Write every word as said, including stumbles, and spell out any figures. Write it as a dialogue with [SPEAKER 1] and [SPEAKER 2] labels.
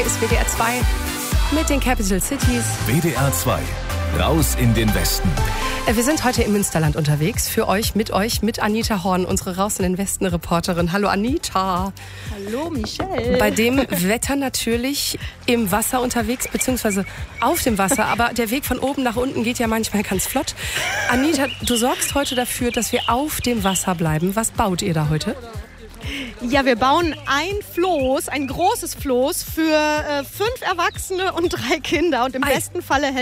[SPEAKER 1] Ist W D R zwei mit den Capital Cities.
[SPEAKER 2] W D R zwei, raus in den Westen.
[SPEAKER 1] Wir sind heute im Münsterland unterwegs. Für euch, mit euch, mit Anita Horn, unsere Raus in den Westen Reporterin. Hallo Anita.
[SPEAKER 3] Hallo Michelle.
[SPEAKER 1] Bei dem Wetter natürlich im Wasser unterwegs, beziehungsweise auf dem Wasser. Aber der Weg von oben nach unten geht ja manchmal ganz flott. Anita, du sorgst heute dafür, dass wir auf dem Wasser bleiben. Was baut ihr da heute?
[SPEAKER 3] Ja, wir bauen ein Floß, ein großes Floß für äh, fünf Erwachsene und drei Kinder. Und im
[SPEAKER 1] Ei.
[SPEAKER 3] besten Falle